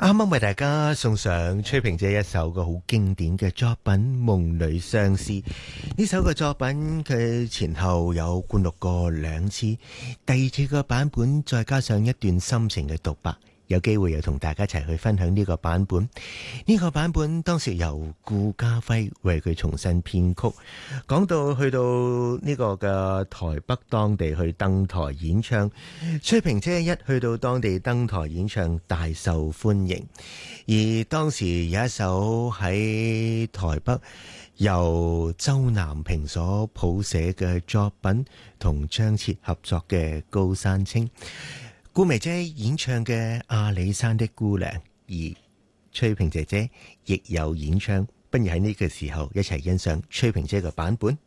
啱啱為大家送上崔萍姐一首個好經典嘅作品《夢裏相思》。呢首嘅作品佢前後有灌錄過2次，第2次嘅版本再加上一段深情嘅獨白，有機會又同大家一齊去分享呢個版本。呢個版本當時由顧嘉輝為佢重新編曲，講到去到呢個嘅台北當地去登台演唱，崔萍姐一去到當地登台演唱大受歡迎。而當時有一首喺台北由周南平所譜寫嘅作品，同張徹合作嘅《高山青》，顧媚姐演唱嘅《阿里山的姑娘》，而崔萍姐姐亦有演唱，不如喺呢個時候一齊欣賞崔萍姐嘅版本。